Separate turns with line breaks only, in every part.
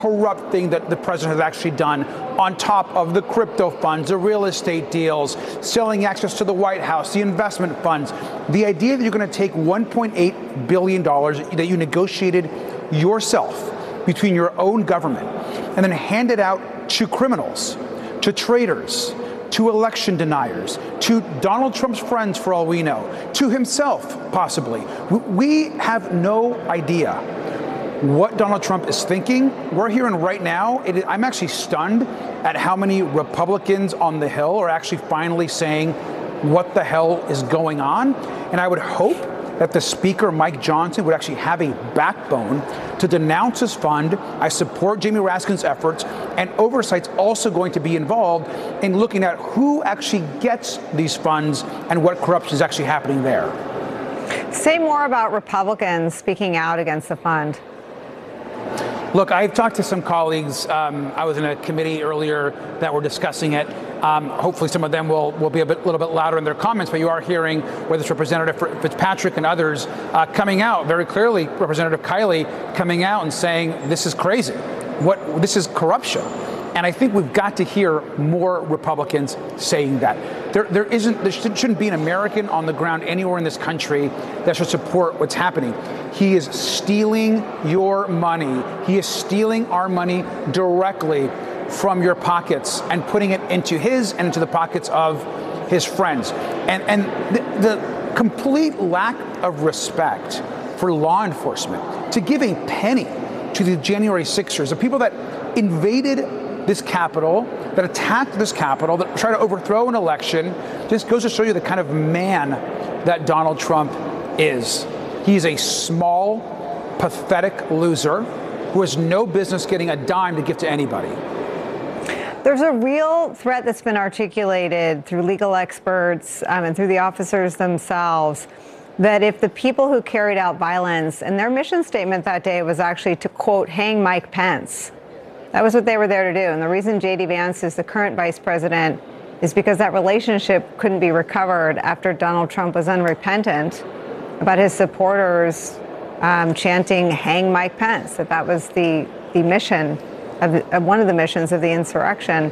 corrupt thing that the president has actually done, on top of the crypto funds, the real estate deals, selling access to the White House, the investment funds. The idea that you're going to take $1.8 billion that you negotiated yourself between your own government and then hand it out to criminals, to traitors, to election deniers, to Donald Trump's friends, for all we know, to himself, possibly. We have no idea what Donald Trump is thinking. We're hearing right now, I'm actually stunned at how many Republicans on the Hill are actually finally saying what the hell is going on. And I would hope that the Speaker, Mike Johnson, would actually have a backbone to denounce this fund. I support Jamie Raskin's efforts, and oversight's also going to be involved in looking at who actually gets these funds and what corruption is actually happening there.
Say more about Republicans speaking out against the fund.
Look, I've talked to some colleagues. I was in a committee earlier that were discussing it. Hopefully some of them will be little bit louder in their comments, but you are hearing whether it's Representative Fitzpatrick and others coming out very clearly, Representative Kiley coming out and saying this is crazy. This is corruption. And I think we've got to hear more Republicans saying that. There shouldn't be an American on the ground anywhere in this country that should support what's happening. He is stealing your money. He is stealing our money directly from your pockets and putting it into his and into the pockets of his friends. And the complete lack of respect for law enforcement, to give a penny to the January 6ers, the people that invaded this Capitol, that attacked this Capitol, that tried to overthrow an election, just goes to show you the kind of man that Donald Trump is. He's a small, pathetic loser who has no business getting a dime to give to anybody.
There's a real threat that's been articulated through legal experts and through the officers themselves that if the people who carried out violence, and their mission statement that day was actually to, quote, hang Mike Pence. That was what they were there to do. And the reason J.D. Vance is the current vice president is because that relationship couldn't be recovered after Donald Trump was unrepentant about his supporters chanting, hang Mike Pence, that was the mission of one of the missions of the insurrection.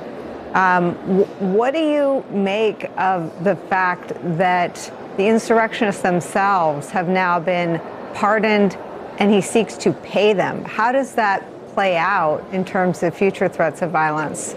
What do you make of the fact that the insurrectionists themselves have now been pardoned and he seeks to pay them? How does that play out in terms of future threats of violence?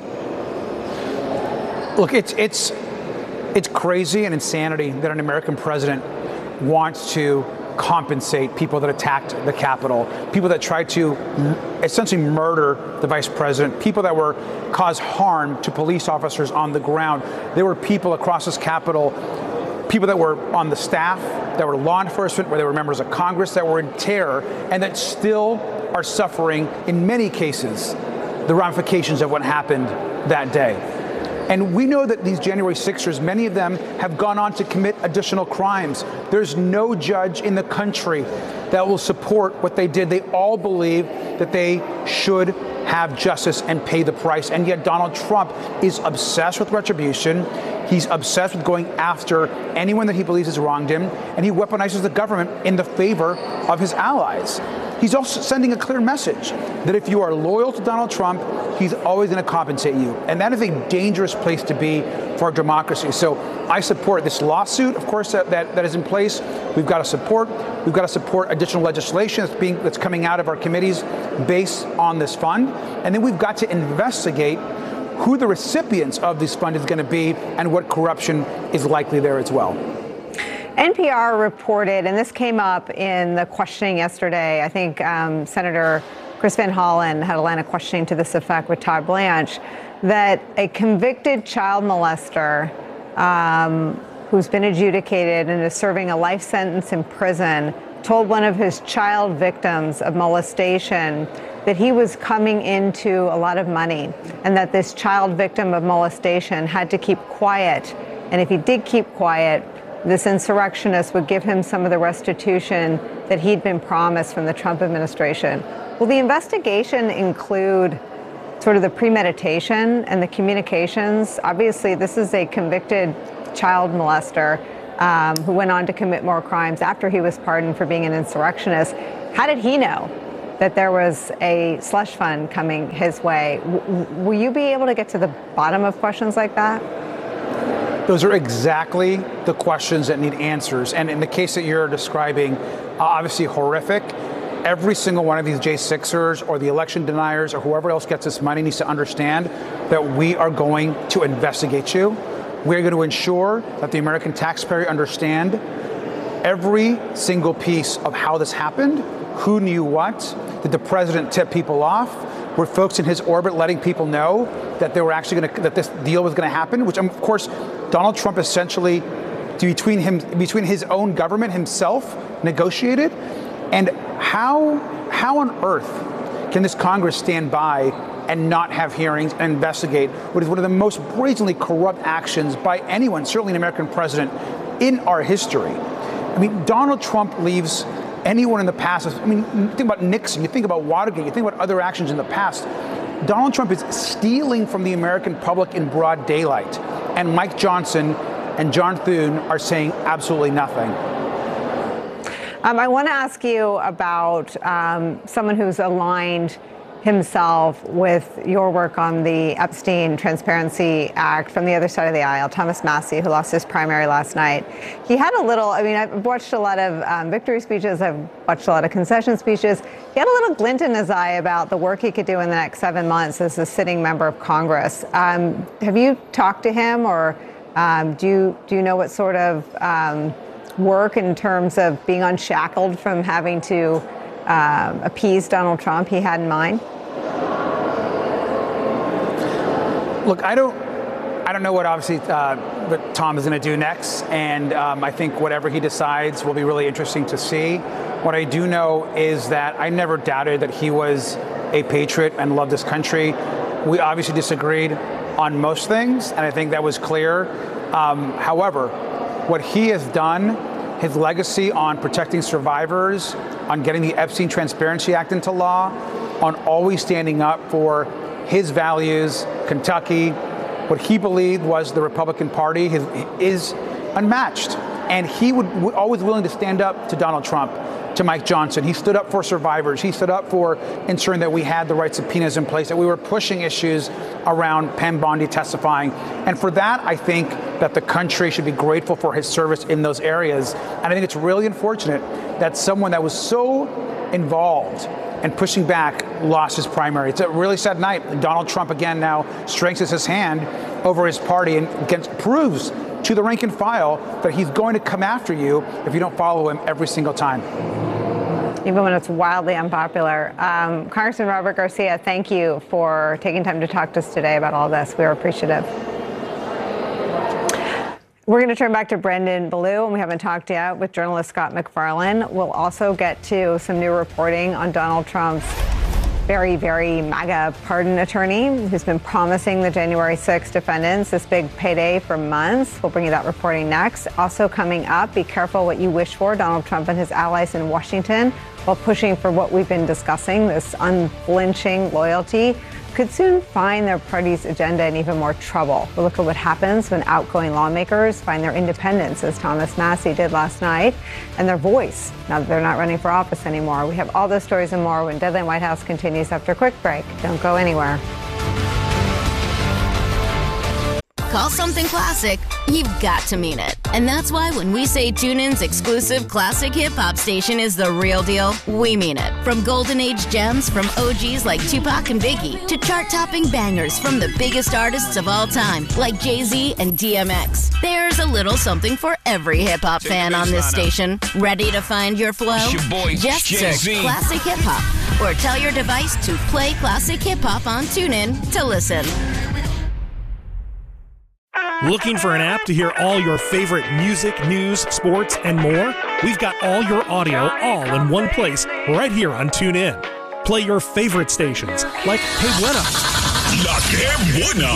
Look, it's crazy and insanity that an American president wants to compensate people that attacked the Capitol, people that tried to essentially murder the vice president, people that were caused harm to police officers on the ground. There were people across this Capitol, people that were on the staff, that were law enforcement, where they were members of Congress, that were in terror, and that still are suffering, in many cases, the ramifications of what happened that day. And we know that these January 6ers, many of them have gone on to commit additional crimes. There's no judge in the country that will support what they did. They all believe that they should have justice and pay the price. And yet Donald Trump is obsessed with retribution. He's obsessed with going after anyone that he believes has wronged him. And he weaponizes the government in the favor of his allies. He's also sending a clear message that if you are loyal to Donald Trump, he's always going to compensate you. And that is a dangerous place to be for our democracy. So I support this lawsuit, of course, that is in place. We've got to support additional legislation that's coming out of our committees based on this fund. And then we've got to investigate who the recipients of this fund is going to be and what corruption is likely there as well.
NPR reported, and this came up in the questioning yesterday, I think Senator Chris Van Hollen had a line of questioning to this effect with Todd Blanche, that a convicted child molester who's been adjudicated and is serving a life sentence in prison told one of his child victims of molestation that he was coming into a lot of money and that this child victim of molestation had to keep quiet. And if he did keep quiet, this insurrectionist would give him some of the restitution that he'd been promised from the Trump administration. Will the investigation include sort of the premeditation and the communications? Obviously, this is a convicted child molester who went on to commit more crimes after he was pardoned for being an insurrectionist. How did he know that there was a slush fund coming his way. Will you be able to get to the bottom of questions like that?
Those are exactly the questions that need answers. And in the case that you're describing, obviously horrific. Every single one of these J6ers or the election deniers or whoever else gets this money needs to understand that we are going to investigate you. We're going to ensure that the American taxpayer understand every single piece of how this happened, who knew what, did the president tip people off, were folks in his orbit letting people know that they were actually that this deal was going to happen, which of course Donald Trump essentially between his own government himself negotiated. And how on earth can this Congress stand by and not have hearings and investigate what is one of the most brazenly corrupt actions by anyone, certainly an American president, in our history? I mean, Donald Trump leaves anyone in the past. I mean, you think about Nixon, you think about Watergate, you think about other actions in the past. Donald Trump is stealing from the American public in broad daylight. And Mike Johnson and John Thune are saying absolutely nothing.
I want to ask you about someone who's aligned himself with your work on the Epstein Transparency Act from the other side of the aisle, Thomas Massie, who lost his primary last night. He had a little, I mean, I've watched a lot of victory speeches, I've watched a lot of concession speeches. He had a little glint in his eye about the work he could do in the next 7 months as a sitting member of Congress. Have you talked to him, or do you know what sort of work in terms of being unshackled from having to appease Donald Trump he had in mind?
Look, I don't know what obviously what Tom is going to do next, and I think whatever he decides will be really interesting to see. What I do know is that I never doubted that he was a patriot and loved this country. We obviously disagreed on most things, and I think that was clear. However, what he has done, his legacy on protecting survivors, on getting the Epstein Transparency Act into law, on always standing up for his values, Kentucky, what he believed was the Republican Party is unmatched. And he would always willing to stand up to Donald Trump, to Mike Johnson. He stood up for survivors. He stood up for ensuring that we had the right subpoenas in place, that we were pushing issues around Pam Bondi testifying. And for that, I think that the country should be grateful for his service in those areas. And I think it's really unfortunate that someone that was so involved and pushing back lost his primary. It's a really sad night. Donald Trump again now strengthens his hand over his party and proves to the rank and file that he's going to come after you if you don't follow him every single time.
Even when it's wildly unpopular. Congressman Robert Garcia, thank you for taking time to talk to us today about all this. We are appreciative. We're going to turn back to Brendan Ballou, and we haven't talked yet with journalist Scott MacFarlane. We'll also get to some new reporting on Donald Trump's very, very MAGA pardon attorney who's been promising the January 6 defendants this big payday for months. We'll bring you that reporting next. Also coming up, be careful what you wish for. Donald Trump and his allies in Washington, while pushing for what we've been discussing, this unflinching loyalty, could soon find their party's agenda in even more trouble. We'll look at what happens when outgoing lawmakers find their independence, as Thomas Massie did last night, and their voice, now that they're not running for office anymore. We have all those stories and more when Deadline White House continues after a quick break. Don't go anywhere.
Call something classic, you've got to mean it. And that's why when we say TuneIn's exclusive classic hip-hop station is the real deal, we mean it. From golden age gems from OGs like Tupac and Biggie to chart-topping bangers from the biggest artists of all time like Jay-Z and DMX. There's a little something for every hip-hop fan on this station. Ready to find your flow?
It's your boy,
just
Jay-Z.
search Classic Hip-Hop or tell your device to play Classic Hip-Hop on TuneIn to listen.
Looking for an app to hear all your favorite music, news, sports, and more? We've got all your audio all in one place right here on TuneIn. Play your favorite stations like Que Buena,
La Que Buena,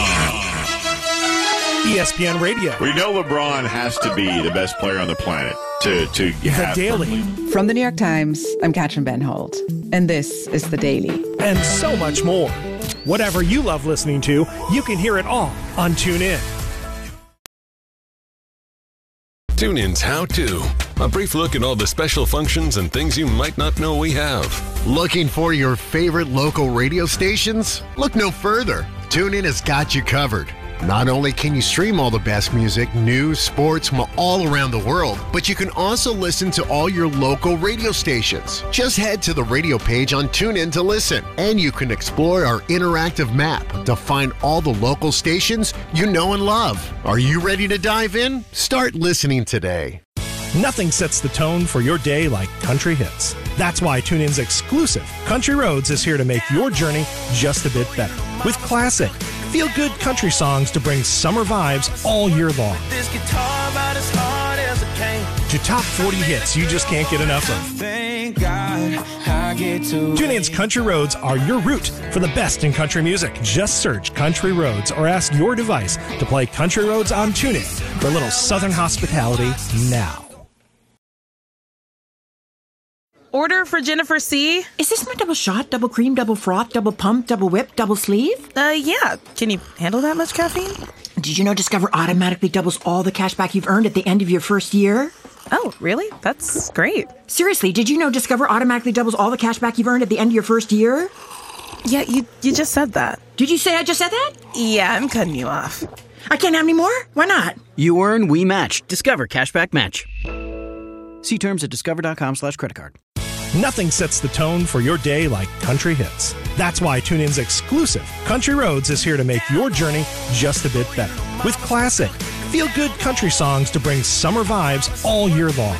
ESPN Radio,
We know LeBron has to be the best player on the planet to
The
have
Daily,
From the New York Times, I'm Katrin Benhold, and this is The Daily.
and so much more. Whatever you love listening to, you can hear it all on TuneIn.
TuneIn's How To. A brief look at all the special functions and things you might not know we have.
Looking for your favorite local radio stations? Look no further. TuneIn has got you covered. Not only can you stream all the best music, news, sports from all around the world, but you can also listen to all your local radio stations. Just head to the radio page on TuneIn to listen, and you can explore our interactive map to find all the local stations you know and love. Are you ready to dive in? Start listening today.
Nothing sets the tone for your day like country hits. That's why TuneIn's exclusive Country Roads is here to make your journey just a bit better. With classic, feel-good country songs to bring summer vibes all year long. To top 40 hits you just can't get enough of. TuneIn's Country Roads are your route for the best in country music. Just search Country Roads or ask your device to play Country Roads on TuneIn for a little Southern hospitality now.
Order for Jennifer C.
Is this my double shot, double cream, double froth, double pump, double whip, double sleeve?
Yeah. Can you handle that much caffeine?
Did you know Discover automatically doubles all the cash back you've earned at the end of your first year?
Oh, really? That's great.
Seriously, did you know Discover automatically doubles all the cash back you've earned at the end of your first year?
Yeah, you just said that.
Did you say I just said that?
Yeah, I'm cutting you off.
I can't have any more? Why not?
You earn, we match. Discover Cashback Match. See terms at discover.com/creditcard.
Nothing sets the tone for your day like country hits. That's why TuneIn's exclusive Country Roads is here to make your journey just a bit better. With classic, feel-good country songs to bring summer vibes all year long.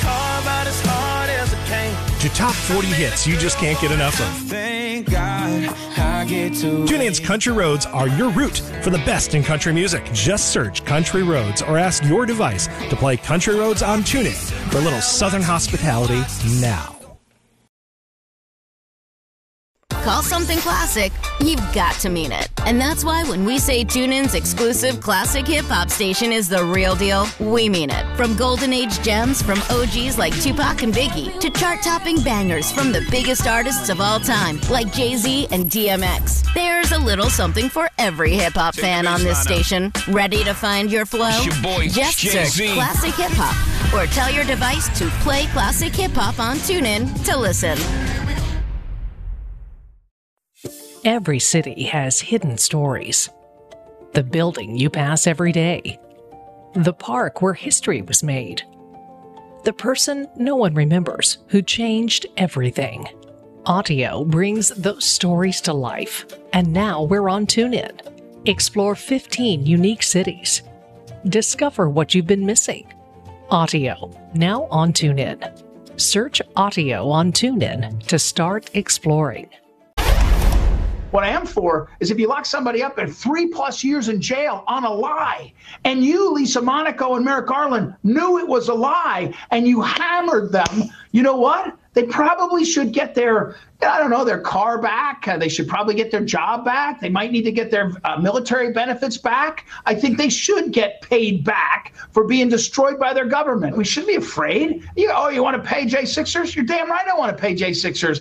To top 40 hits you just can't get enough of. TuneIn's Country Roads are your route for the best in country music. Just search Country Roads or ask your device to play Country Roads on TuneIn for a little Southern hospitality now.
Call something classic, you've got to mean it. And that's why when we say TuneIn's exclusive classic hip-hop station is the real deal, we mean it. From golden age gems from OGs like Tupac and Biggie to chart-topping bangers from the biggest artists of all time like Jay-Z and DMX. There's a little something for every hip-hop fan on this station. Ready to find your flow?
It's your boy,
Just
Jay-Z.
search Classic Hip Hop or tell your device to play Classic Hip Hop on TuneIn to listen.
Every city has hidden stories. The building you pass every day. The park where history was made. The person no one remembers who changed everything. Audio brings those stories to life. And now we're on TuneIn. Explore 15 unique cities. Discover what you've been missing. Audio, now on TuneIn. Search Audio on TuneIn to start exploring.
What I am for is if you lock somebody up at 3+ years in jail on a lie, and you, Lisa Monaco and Merrick Garland, knew it was a lie, and you hammered them, you know what? They probably should get their, their car back. They should probably get their job back. They might need to get their military benefits back. I think they should get paid back for being destroyed by their government. We shouldn't be afraid. You want to pay J6ers? You're damn right I want to pay J6ers.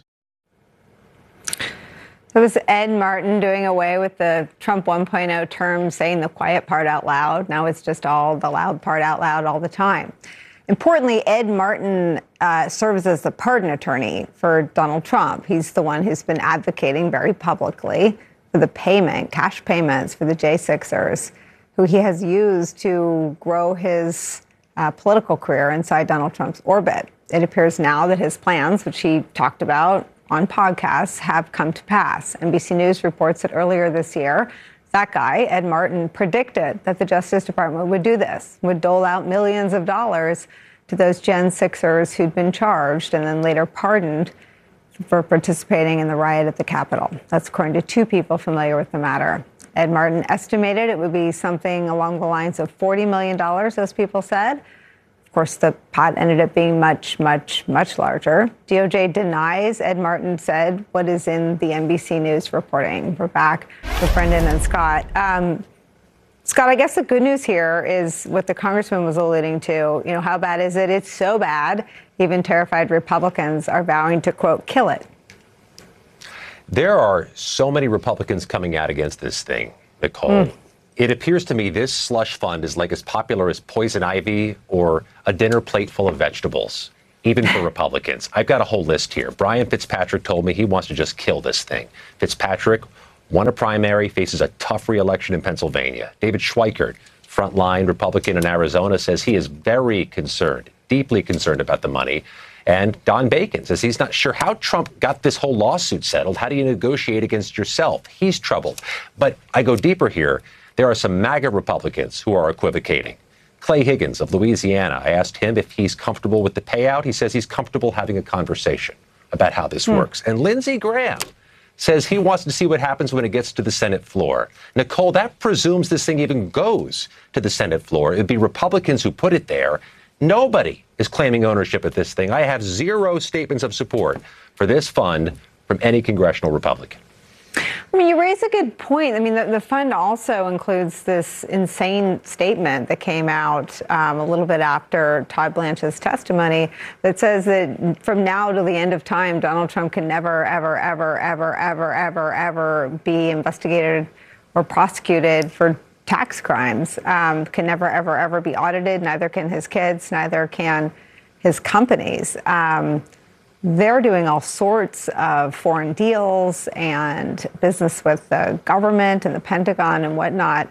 It was Ed Martin doing away with the Trump 1.0 term, saying the quiet part out loud. Now it's just all the loud part out loud all the time. Importantly, Ed Martin serves as the pardon attorney for Donald Trump. He's the one who's been advocating very publicly for the cash payments for the J6ers, who he has used to grow his political career inside Donald Trump's orbit. It appears now that his plans, which he talked about on podcasts, have come to pass. NBC News reports that earlier this year, that guy, Ed Martin, predicted that the Justice Department would do this, would dole out millions of dollars to those Gen 6ers who'd been charged and then later pardoned for participating in the riot at the Capitol. That's according to two people familiar with the matter. Ed Martin estimated it would be something along the lines of $40 million, those people said. Of course, the pot ended up being much, much, much larger. DOJ denies, Ed Martin said, what is in the NBC News reporting. We're back with Brendan and Scott. Scott, I guess the good news here is what the congressman was alluding to. How bad is it? It's so bad, even terrified Republicans are vowing to, quote, kill it.
There are so many Republicans coming out against this thing, Nicole. It appears to me this slush fund is like as popular as poison ivy or a dinner plate full of vegetables, even for Republicans. I've got a whole list here. Brian Fitzpatrick told me he wants to just kill this thing. Fitzpatrick won a primary, faces a tough re-election in Pennsylvania. David Schweikert, frontline Republican in Arizona, says he is very concerned, deeply concerned about the money. And Don Bacon says he's not sure how Trump got this whole lawsuit settled. How do you negotiate against yourself? He's troubled. But I go deeper here. There are some MAGA Republicans who are equivocating. Clay Higgins of Louisiana, I asked him if he's comfortable with the payout. He says he's comfortable having a conversation about how this works. And Lindsey Graham says he wants to see what happens when it gets to the Senate floor. Nicole, that presumes this thing even goes to the Senate floor. It'd be Republicans who put it there. Nobody is claiming ownership of this thing. I have zero statements of support for this fund from any congressional Republican.
I mean, you raise a good point. I mean, the fund also includes this insane statement that came out a little bit after Todd Blanche's testimony that says that from now to the end of time, Donald Trump can never, ever, ever, ever, ever, ever, ever be investigated or prosecuted for tax crimes, can never, ever, ever be audited. Neither can his kids, neither can his companies. They're doing all sorts of foreign deals and business with the government and the Pentagon and whatnot.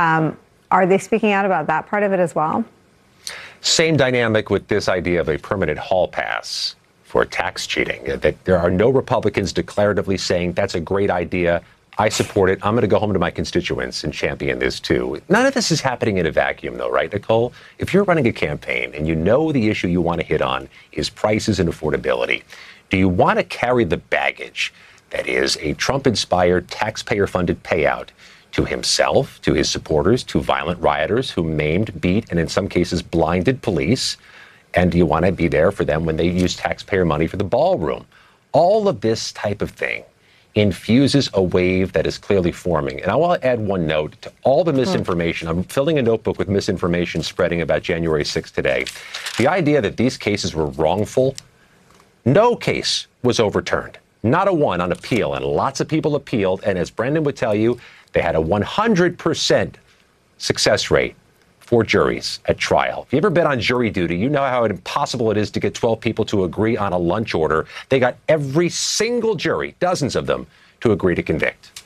Are they speaking out about that part of it as well?
Same dynamic with this idea of a permanent hall pass for tax cheating. That there are no Republicans declaratively saying that's a great idea. I support it. I'm going to go home to my constituents and champion this, too. None of this is happening in a vacuum, though, right, Nicole? If you're running a campaign and you know the issue you want to hit on is prices and affordability, do you want to carry the baggage that is a Trump-inspired, taxpayer-funded payout to himself, to his supporters, to violent rioters who maimed, beat, and in some cases blinded police? And do you want to be there for them when they use taxpayer money for the ballroom? All of this type of thing infuses a wave that is clearly forming. And I want to add one note to all the misinformation. I'm filling a notebook with misinformation spreading about January 6th today. The idea that these cases were wrongful, no case was overturned. Not a one on appeal. And lots of people appealed. And as Brendan would tell you, they had a 100% success rate for juries at trial. If you ever been on jury duty, you know how impossible it is to get 12 people to agree on a lunch order. They got every single jury, dozens of them, to agree to convict.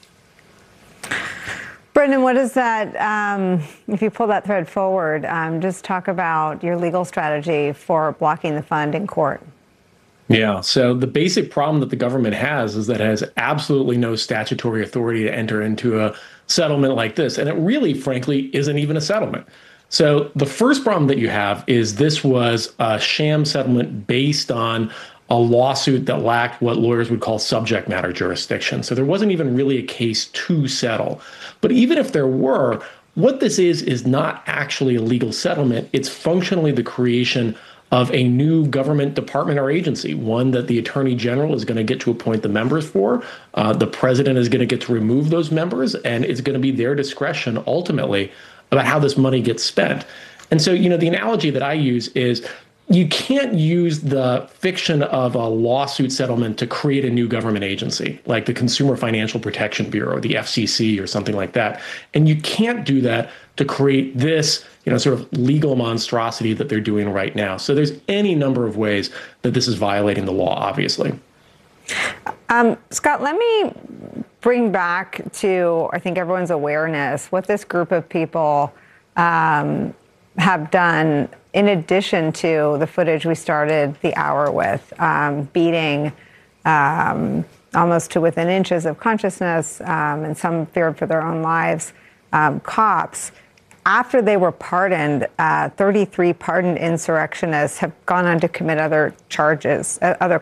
Brendan, what is that, if you pull that thread forward, just talk about your legal strategy for blocking the fund in court.
Yeah, so the basic problem that the government has is that it has absolutely no statutory authority to enter into a settlement like this. And it really, frankly, isn't even a settlement. So the first problem that you have is this was a sham settlement based on a lawsuit that lacked what lawyers would call subject matter jurisdiction. So there wasn't even really a case to settle. But even if there were, what this is not actually a legal settlement. It's functionally the creation of a new government department or agency, one that the attorney general is going to get to appoint the members for. The president is going to get to remove those members, and it's going to be their discretion ultimately about how this money gets spent. And so, the analogy that I use is you can't use the fiction of a lawsuit settlement to create a new government agency like the Consumer Financial Protection Bureau, the FCC, or something like that. And you can't do that to create this, sort of legal monstrosity that they're doing right now. So there's any number of ways that this is violating the law, obviously.
Scott, let me bring back to, I think, everyone's awareness what this group of people have done in addition to the footage we started the hour with, beating almost to within inches of consciousness, and some feared for their own lives, cops. After they were pardoned, 33 pardoned insurrectionists have gone on to commit other charges, other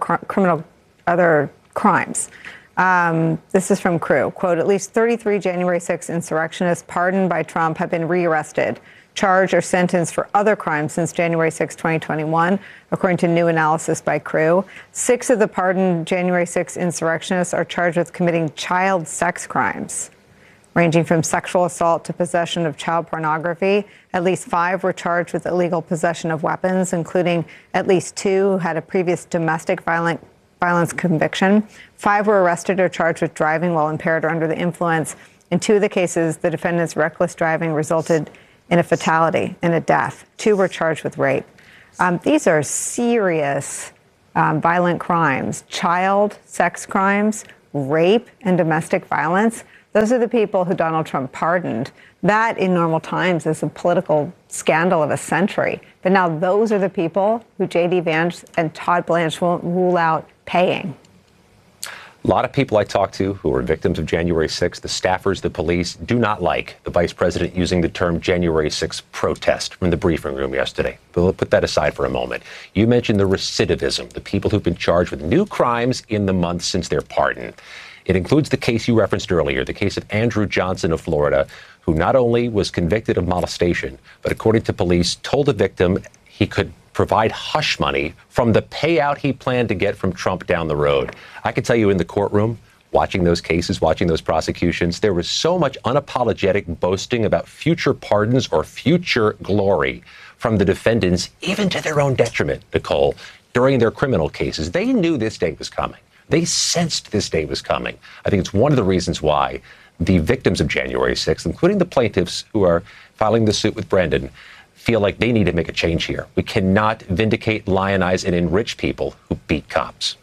crimes. This is from Crew. Quote, at least 33 January 6 insurrectionists pardoned by Trump have been rearrested, charged or sentenced for other crimes since January 6, 2021, according to new analysis by Crew. 6 of the pardoned January 6 insurrectionists are charged with committing child sex crimes, ranging from sexual assault to possession of child pornography. At least 5 were charged with illegal possession of weapons, including at least 2 who had a previous domestic violence conviction. 5 were arrested or charged with driving while impaired or under the influence. In 2 of the cases, the defendant's reckless driving resulted in a fatality and a death. 2 were charged with rape. These are serious violent crimes, child sex crimes, rape, and domestic violence. Those are the people who Donald Trump pardoned. That, in normal times, is a political scandal of a century. But now those are the people who J.D. Vance and Todd Blanche will rule out paying.
A lot of people I talk to who are victims of January 6th, the staffers, the police, do not like the vice president using the term January 6th protest from the briefing room yesterday. But we'll put that aside for a moment. You mentioned the recidivism, the people who've been charged with new crimes in the months since their pardon. It includes the case you referenced earlier, the case of Andrew Johnson of Florida, who not only was convicted of molestation, but according to police, told the victim he could provide hush money from the payout he planned to get from Trump down the road. I can tell you in the courtroom, watching those cases, watching those prosecutions, there was so much unapologetic boasting about future pardons or future glory from the defendants, even to their own detriment, Nicole, during their criminal cases. They knew this day was coming. They sensed this day was coming. I think it's one of the reasons why the victims of January 6th, including the plaintiffs who are filing the suit with Brendan, feel like they need to make a change here. We cannot vindicate, lionize, and enrich people who beat cops.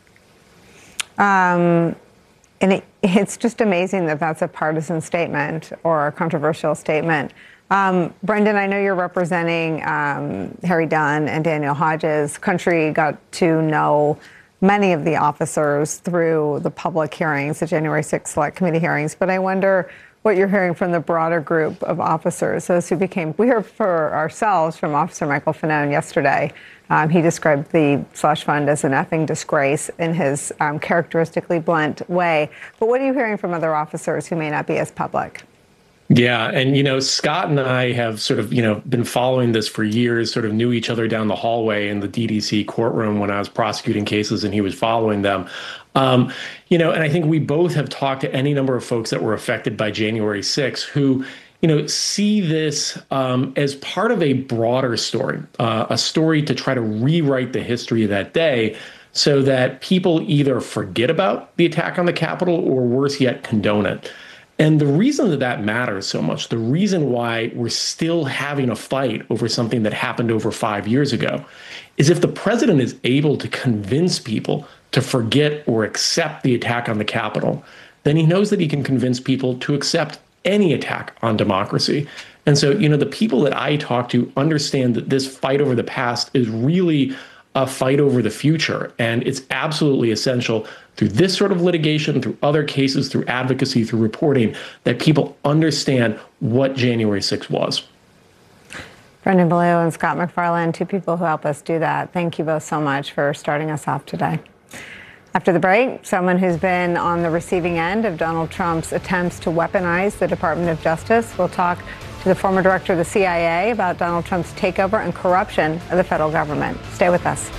And it's just amazing that that's a partisan statement or a controversial statement. Brendan, I know you're representing Harry Dunn and Daniel Hodges. Country got to know many of the officers through the public hearings, the January 6th Select Committee hearings, but I wonder what you're hearing from the broader group of officers, those who became, we heard for ourselves from Officer Michael Fanone yesterday. He described the slush fund as an effing disgrace in his characteristically blunt way. But what are you hearing from other officers who may not be as public?
Yeah. And, Scott and I have sort of, been following this for years, sort of knew each other down the hallway in the DDC courtroom when I was prosecuting cases and he was following them. And I think we both have talked to any number of folks that were affected by January 6th who, see this as part of a broader story, a story to try to rewrite the history of that day so that people either forget about the attack on the Capitol or worse yet, condone it. And the reason that that matters so much, the reason why we're still having a fight over something that happened over 5 years ago, is if the president is able to convince people to forget or accept the attack on the Capitol, then he knows that he can convince people to accept any attack on democracy. And so, the people that I talk to understand that this fight over the past is really a fight over the future. And it's absolutely essential through this sort of litigation, through other cases, through advocacy, through reporting, that people understand what January 6th was.
Brendan Ballou and Scott MacFarlane, two people who help us do that. Thank you both so much for starting us off today. After the break, someone who's been on the receiving end of Donald Trump's attempts to weaponize the Department of Justice. We'll talk to the former director of the CIA about Donald Trump's takeover and corruption of the federal government. Stay with us.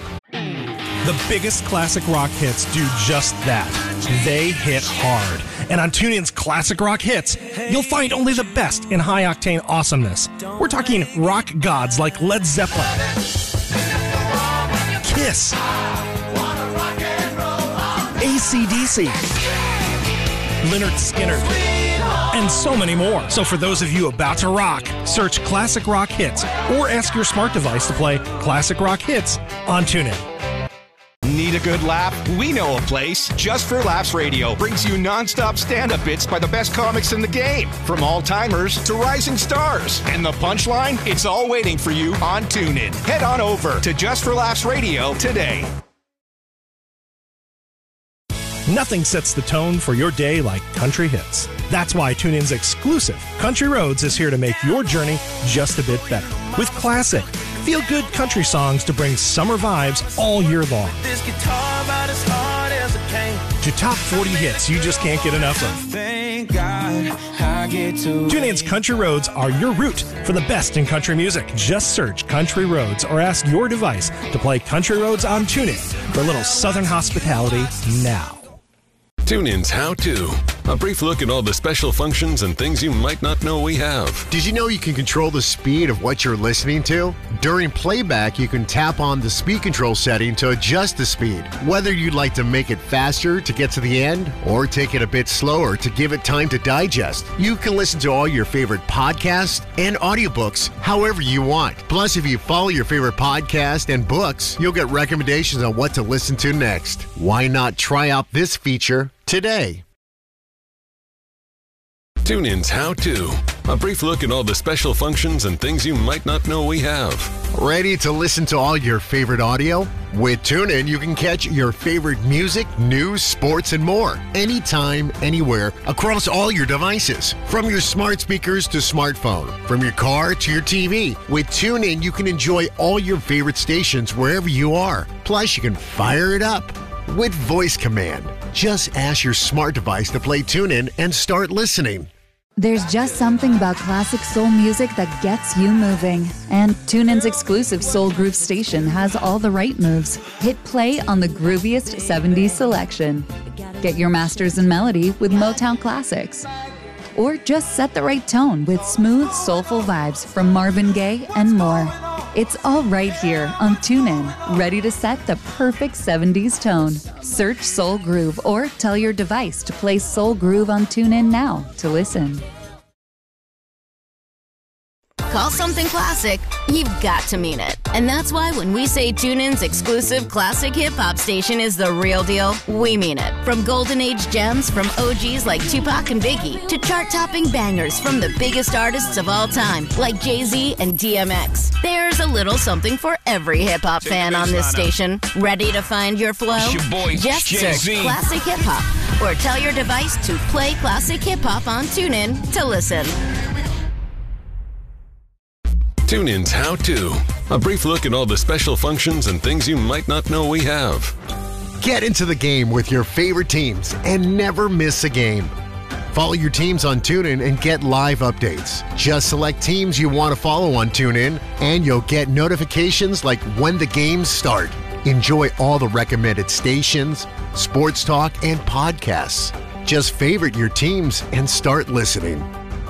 The biggest classic rock hits do just that. They hit hard. And on TuneIn's Classic Rock Hits, you'll find only the best in high-octane awesomeness. We're talking rock gods like Led Zeppelin, Kiss, AC/DC, Lynyrd Skynyrd, and so many more. So for those of you about to rock, search Classic Rock Hits or ask your smart device to play Classic Rock Hits on TuneIn.
Need a good laugh? We know a place. Just for Laughs Radio brings you nonstop stand-up bits by the best comics in the game, from all-timers to rising stars. And the punchline? It's all waiting for you on TuneIn. Head on over to Just for Laughs Radio today.
Nothing sets the tone for your day like country hits. That's why TuneIn's exclusive Country Roads is here to make your journey just a bit better. With classic, feel-good country songs to bring summer vibes all year long. To top 40 hits you just can't get enough of. TuneIn's Country Roads are your route for the best in country music. Just search Country Roads or ask your device to play Country Roads on TuneIn for a little southern hospitality now.
TuneIn's How To A brief look at all the special functions and things you might not know we have.
Did you know you can control the speed of what you're listening to? During playback, you can tap on the speed control setting to adjust the speed. Whether you'd like to make it faster to get to the end or take it a bit slower to give it time to digest, you can listen to all your favorite podcasts and audiobooks however you want. Plus, if you follow your favorite podcast and books, you'll get recommendations on what to listen to next. Why not try out this feature today?
TuneIn's How To. A brief look at all the special functions and things you might not know we have.
Ready to listen to all your favorite audio? With TuneIn, you can catch your favorite music, news, sports, and more. Anytime, anywhere, across all your devices. From your smart speakers to smartphone. From your car to your TV. With TuneIn, you can enjoy all your favorite stations wherever you are. Plus, you can fire it up with voice command. Just ask your smart device to play TuneIn and start listening.
There's just something about classic soul music that gets you moving. And TuneIn's exclusive Soul Groove station has all the right moves. Hit play on the grooviest 70s selection. Get your masters in melody with Motown classics. Or just set the right tone with smooth, soulful vibes from Marvin Gaye and more. It's all right here on TuneIn, ready to set the perfect 70s tone. Search Soul Groove or tell your device to play Soul Groove on TuneIn now to listen.
Call something classic, you've got to mean it. And that's why when we say TuneIn's exclusive classic hip-hop station is the real deal, we mean it. From Golden Age gems from OGs like Tupac and Biggie to chart-topping bangers from the biggest artists of all time like Jay-Z and DMX. There's a little something for every hip-hop fan on this station. Ready to find your flow? Just search Classic Hip Hop or tell your device to play Classic Hip Hop on TuneIn to listen.
TuneIn's How To. A brief look at all the special functions and things you might not know we have.
Get into the game with your favorite teams and never miss a game. Follow your teams on TuneIn and get live updates. Just select teams you want to follow on TuneIn and you'll get notifications like when the games start. Enjoy all the recommended stations, sports talk, and podcasts. Just favorite your teams and start listening.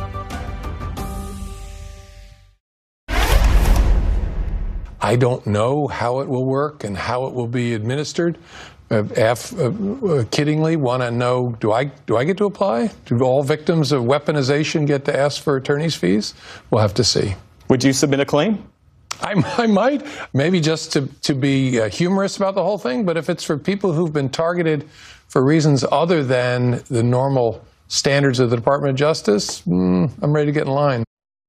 I don't know how it will work and how it will be administered. Kiddingly, want to know, do I get to apply? Do all victims of weaponization get to ask for attorney's fees? We'll have to see.
Would you submit a claim?
I might, maybe just to be humorous about the whole thing, but if it's for people who've been targeted for reasons other than the normal standards of the Department of Justice, I'm ready to get in line.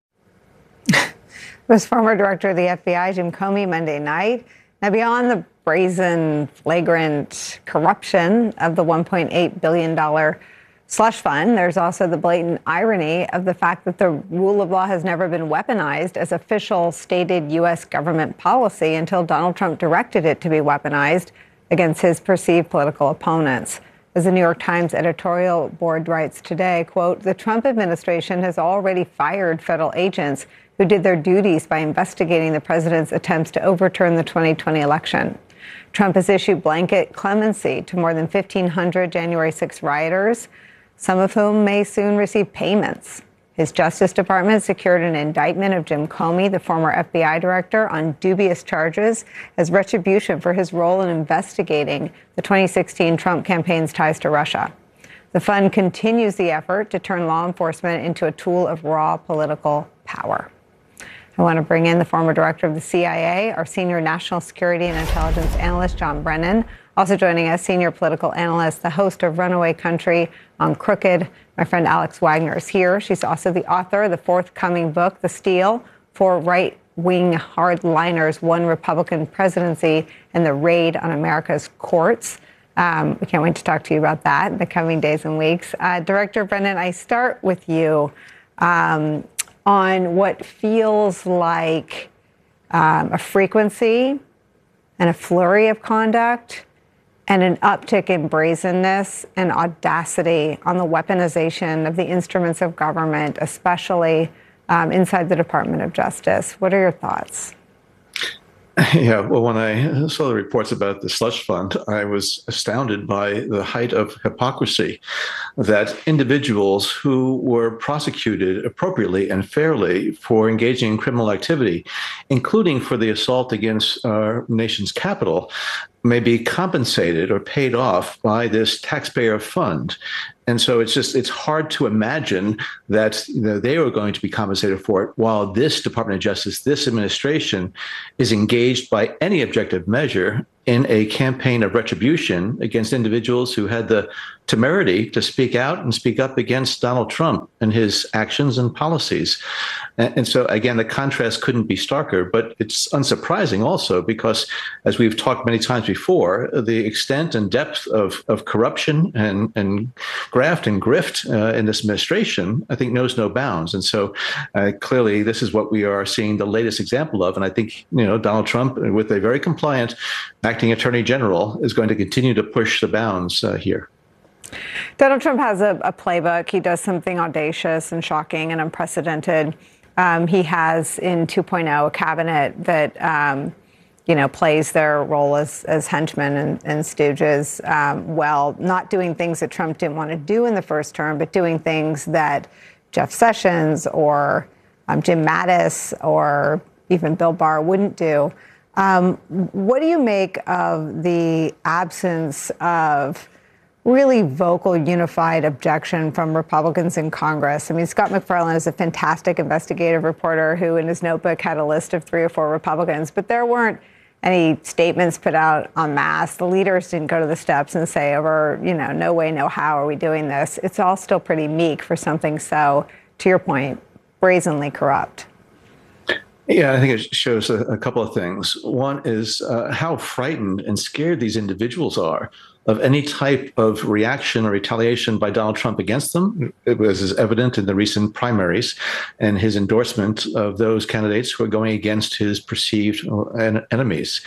Was former director of the FBI, Jim Comey, Monday night. Now, beyond the brazen, flagrant corruption of the $1.8 billion slush fund, there's also the blatant irony of the fact that the rule of law has never been weaponized as official stated U.S. government policy until Donald Trump directed it to be weaponized against his perceived political opponents. As the New York Times editorial board writes today, quote, the Trump administration has already fired federal agents who did their duties by investigating the president's attempts to overturn the 2020 election. Trump has issued blanket clemency to more than 1,500 January 6 rioters, some of whom may soon receive payments. His Justice Department secured an indictment of Jim Comey, the former FBI director, on dubious charges as retribution for his role in investigating the 2016 Trump campaign's ties to Russia. The fund continues the effort to turn law enforcement into a tool of raw political power. I want to bring in the former director of the CIA, our senior national security and intelligence analyst, John Brennan. Also joining us, senior political analyst, the host of Runaway Country on Crooked, my friend Alex Wagner is here. She's also the author of the forthcoming book, The Steal, for Right-Wing Hardliners, One Republican Presidency and the Raid on America's Courts. We can't wait to talk to you about that in the coming days and weeks. Director Brennan, I start with you on what feels like a frequency and a flurry of conduct and an uptick in brazenness and audacity on the weaponization of the instruments of government, especially inside the Department of Justice. What are your thoughts?
Yeah, well, when I saw the reports about the slush fund, I was astounded by the height of hypocrisy that individuals who were prosecuted appropriately and fairly for engaging in criminal activity, including for the assault against our nation's capital, may be compensated or paid off by this taxpayer fund. And so it's hard to imagine that they are going to be compensated for it while this Department of Justice, this administration, is engaged by any objective measure in a campaign of retribution against individuals who had the temerity to speak out and speak up against Donald Trump and his actions and policies. And so, again, the contrast couldn't be starker, but it's unsurprising also because, as we've talked many times before, the extent and depth of corruption and graft and grift in this administration, I think, knows no bounds. And so clearly this is what we are seeing the latest example of. And I think, Donald Trump, with a very compliant acting attorney general, is going to continue to push the bounds here.
Donald Trump has a playbook. He does something audacious and shocking and unprecedented. He has in 2.0 a cabinet that, plays their role as henchmen and stooges well, not doing things that Trump didn't want to do in the first term, but doing things that Jeff Sessions or Jim Mattis or even Bill Barr wouldn't do. What do you make of the absence of really vocal, unified objection from Republicans in Congress? I mean, Scott McFarlane is a fantastic investigative reporter who in his notebook had a list of 3 or 4 Republicans, but there weren't any statements put out en masse. The leaders didn't go to the steps and say no way, no how are we doing this. It's all still pretty meek for something so, to your point, brazenly corrupt.
Yeah, I think it shows a couple of things. One is how frightened and scared these individuals are of any type of reaction or retaliation by Donald Trump against them. It was evident in the recent primaries and his endorsement of those candidates who are going against his perceived enemies.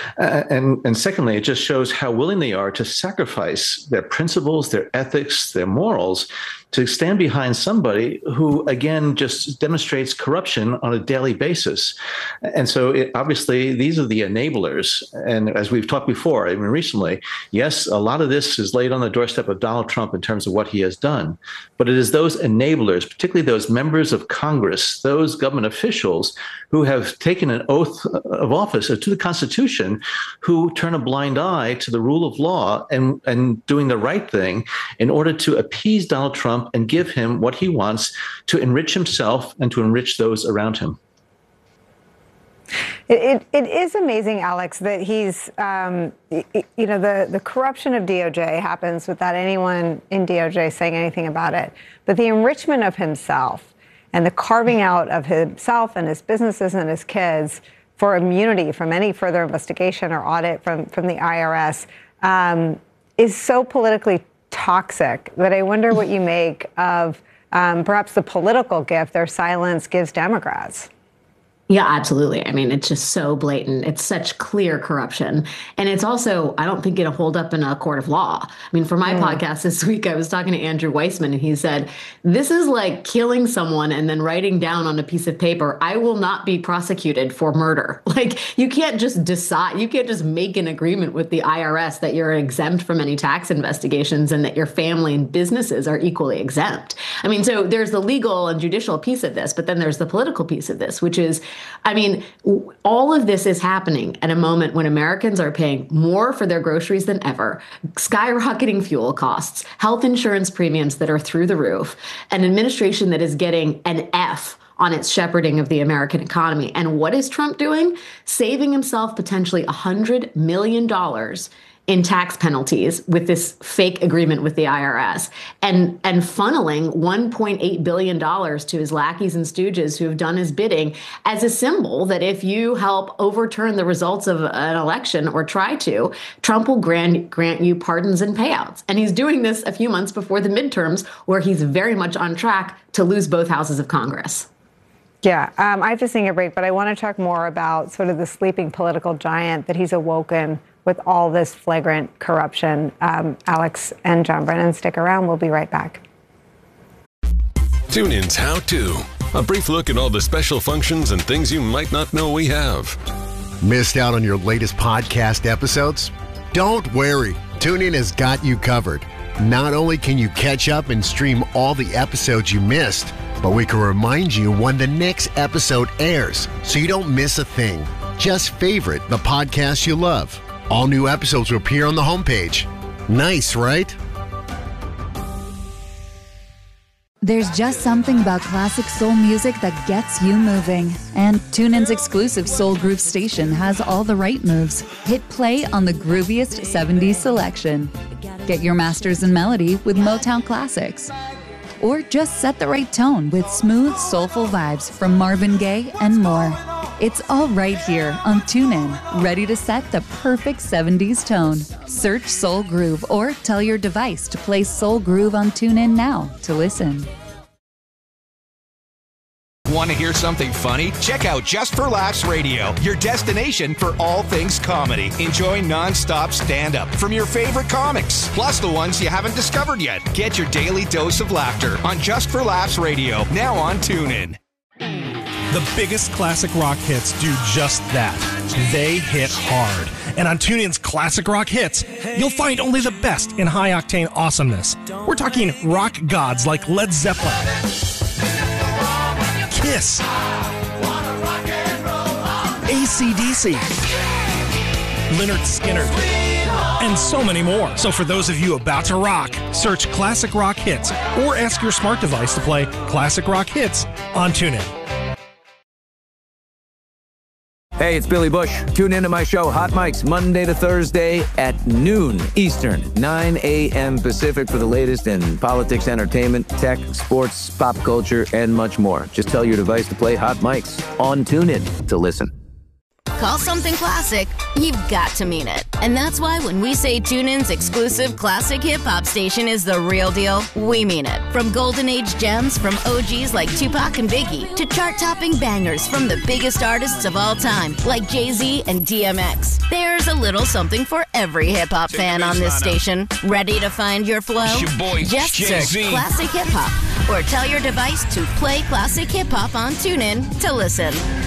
And secondly, it just shows how willing they are to sacrifice their principles, their ethics, their morals to stand behind somebody who, again, just demonstrates corruption on a daily basis. And so obviously these are the enablers. And as we've talked before, recently, yes, a lot of this is laid on the doorstep of Donald Trump in terms of what he has done. But it is those enablers, particularly those members of Congress, those government officials who have taken an oath of office to the Constitution, who turn a blind eye to the rule of law and doing the right thing in order to appease Donald Trump and give him what he wants to enrich himself and to enrich those around him.
It is amazing, Alex, that he's, the corruption of DOJ happens without anyone in DOJ saying anything about it. But the enrichment of himself and the carving out of himself and his businesses and his kids for immunity from any further investigation or audit from the IRS is so politically toxic that I wonder what you make of perhaps the political gift their silence gives Democrats.
Yeah, absolutely. I mean, it's just so blatant. It's such clear corruption. And it's also, I don't think it'll hold up in a court of law. I mean, for my podcast this week, I was talking to Andrew Weissman, and he said, this is like killing someone and then writing down on a piece of paper, I will not be prosecuted for murder. Like, you can't just decide, you can't just make an agreement with the IRS that you're exempt from any tax investigations and that your family and businesses are equally exempt. I mean, so there's the legal and judicial piece of this, but then there's the political piece of this, which is, I mean, all of this is happening at a moment when Americans are paying more for their groceries than ever, skyrocketing fuel costs, health insurance premiums that are through the roof, an administration that is getting an F on its shepherding of the American economy. And what is Trump doing? Saving himself potentially $100 million in tax penalties with this fake agreement with the IRS and funneling $1.8 billion to his lackeys and stooges who have done his bidding as a symbol that if you help overturn the results of an election or try to, Trump will grant you pardons and payouts. And he's doing this a few months before the midterms, where he's very much on track to lose both houses of Congress.
Yeah, I have to sing a break, but I want to talk more about sort of the sleeping political giant that he's awoken with all this flagrant corruption. Alex and John Brennan, stick around. We'll be right back.
Tune in's How To. A brief look at all the special functions and things you might not know we have.
Missed out on your latest podcast episodes? Don't worry, TuneIn has got you covered. Not only can you catch up and stream all the episodes you missed, but we can remind you when the next episode airs so you don't miss a thing. Just favorite the podcast you love. All new episodes will appear on the homepage. Nice, right?
There's just something about classic soul music that gets you moving. And TuneIn's exclusive Soul Groove station has all the right moves. Hit play on the grooviest 70s selection. Get your masters in melody with Motown classics. Or just set the right tone with smooth, soulful vibes from Marvin Gaye and more. It's all right here on TuneIn, ready to set the perfect 70s tone. Search Soul Groove or tell your device to play Soul Groove on TuneIn now to listen.
Want to hear something funny? Check out Just for Laughs Radio, your destination for all things comedy. Enjoy non-stop stand-up from your favorite comics, plus the ones you haven't discovered yet. Get your daily dose of laughter on Just for Laughs Radio, now on TuneIn.
The biggest classic rock hits do just that. They hit hard. And on TuneIn's Classic Rock Hits, you'll find only the best in high-octane awesomeness. We're talking rock gods like Led Zeppelin, Kiss, AC/DC, Lynyrd Skynyrd, and so many more. So for those of you about to rock, search Classic Rock Hits or ask your smart device to play Classic Rock Hits on TuneIn.
Hey, it's Billy Bush. Tune into my show, Hot Mics, Monday to Thursday at noon Eastern, 9 a.m. Pacific for the latest in politics, entertainment, tech, sports, pop culture, and much more. Just tell your device to play Hot Mics on TuneIn to listen.
Call something classic, you've got to mean it. And that's why when we say TuneIn's exclusive classic hip-hop station is the real deal, we mean it. From golden age gems from OGs like Tupac and Biggie to chart-topping bangers from the biggest artists of all time like Jay-Z and DMX. There's a little something for every hip-hop fan on this station. Ready to find your flow?
It's your boy,
Just
Jay-Z.
search classic hip-hop or tell your device to play classic hip-hop on TuneIn to listen.